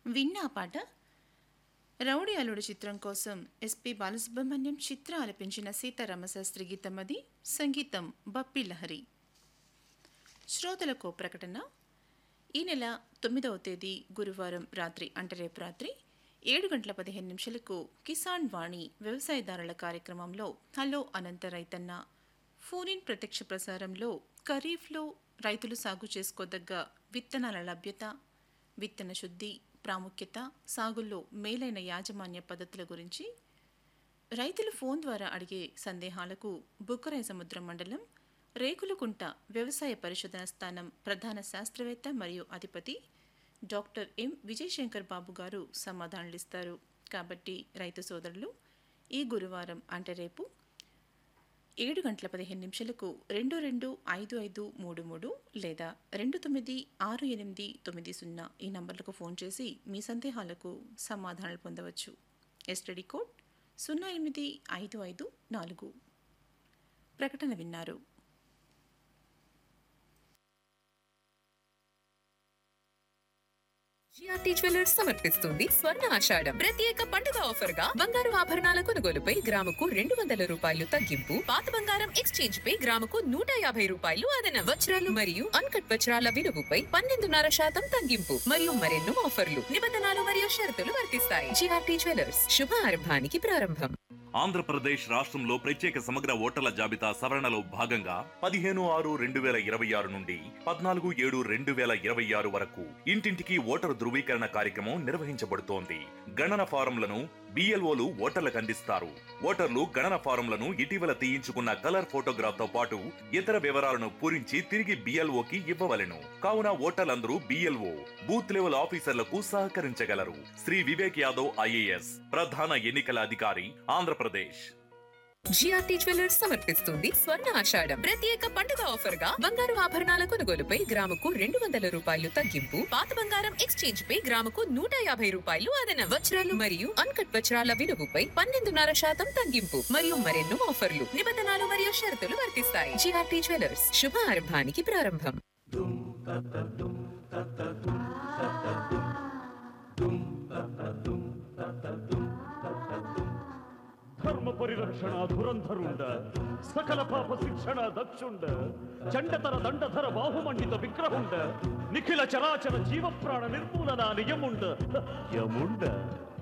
విన్నా పాట రౌడీ అల్లుడు చిత్రం కోసం ఎస్పి బాలసుబ్రహ్మణ్యం చిత్ర ఆలపించిన సీతారామశాస్త్రి గీతం అది. సంగీతం బప్పి లహరి. శ్రోతలకు ప్రకటన. ఈ నెల 9వ తేదీ గురువారం రాత్రి అంటే రేపు రాత్రి 7:15 కిసాన్ వాణి వ్యవసాయదారుల కార్యక్రమంలో హలో అనంత రైతన్న ఫోన్ ప్రత్యక్ష ప్రసారంలో ఖరీఫ్లో రైతులు సాగు చేసుకోదగ్గ విత్తనాల లభ్యత, విత్తన శుద్ధి, ప్రాముఖ్యత, సాగుల్లో మేలైన యాజమాన్య పద్ధతుల గురించి రైతులు ఫోన్ ద్వారా అడిగే సందేహాలకు బుక్కరాయ సముద్రం మండలం రేకులకుంట వ్యవసాయ పరిశోధన స్థానం ప్రధాన శాస్త్రవేత్త మరియు అధిపతి డాక్టర్ ఎం విజయశంకర్ బాబు గారు సమాధానాలిస్తారు. కాబట్టి రైతు సోదరులు ఈ గురువారం అంటే రేపు 7:15 225533 లేదా 296890 ఈ నంబర్లకు ఫోన్ చేసి మీ సందేహాలకు సమాధానాలు పొందవచ్చు. STD code 08554. ప్రకటన విన్నారు. జిఆర్టీ జ్యువెలర్స్ సమర్పిస్తుంది స్వర్ణ ఆషాఢం ప్రత్యేక పండుగ ఆఫర్ గా బంగారు ఆభరణాల కొనుగోలుపై గ్రాముకు 200 రూపాయలు తగ్గింపు, పాత బంగారం ఎక్స్చేంజ్ పై గ్రాముకు 150 రూపాయలు అదన, వజ్రాలు మరియు అన్కట్ వజ్రాల విలువపై 12.5% తగ్గింపు మరియు మరెన్నో ఆఫర్లు, నిబంధనలు మరియు షరతులు వర్తిస్తాయి. జిఆర్టీ జ్యువెలర్స్ శుభారంభానికి ప్రారంభం. ఆంధ్రప్రదేశ్ రాష్ట్రంలో ప్రత్యేక సమగ్ర ఓటర్ల జాబితా సవరణలో భాగంగా 15/6/2026 నుండి 14/7/2026 వరకు ఇంటింటికి ఓటరు ధృవీకరణ కార్యక్రమం నిర్వహించబడుతోంది. గణన ఫారంలను బిఎల్ఓలు ఓటర్లకు అందిస్తారు. ఓటర్లు గణన ఫారంలను ఇటీవల తీయించుకున్న కలర్ ఫోటోగ్రాఫ్ తో పాటు ఇతర వివరాలను పూరించి తిరిగి బిఎల్ఓకి ఇవ్వవలెను. కావున ఓటర్లందరూ బిఎల్ఓ బూత్ లెవెల్ ఆఫీసర్లకు సహకరించగలరు. శ్రీ వివేక్ యాదవ్ ఐఏఎస్ ప్రధాన ఎన్నికల అధికారి, ఆంధ్రప్రదేశ్. జిఆర్టీ జ్యువెలర్స్ సమర్పిస్తుంది స్వర్ణ ఆషాఢం ప్రత్యేక పండుగ ఆఫర్ గా బంగారు ఆభరణాల కొనుగోలుపై గ్రాముకు 200 రూపాయలు తగ్గింపు, పాత బంగారం ఎక్స్చేంజ్ పై గ్రాముకు 150 రూపాయలు అదన, వజ్రాలు మరియు అన్కట్ వజ్రాల విలువపై 12.5% తగ్గింపు మరియు మరెన్నో ఆఫర్లు, నిబంధనలు మరియు షరతులు వర్తిస్తాయి. జిఆర్టీ జ్యువెలర్స్ శుభారంభానికి ప్రారంభం. ధర్మ పరిరక్షణ ధురంధరుండ, సకల పాప శిక్షణ దక్షుండ, చండతర దండధర బాహుమండిత విగ్రహుండ, నిఖిల చరాచర జీవ ప్రాణ నిర్మూలన నియముండ యముండ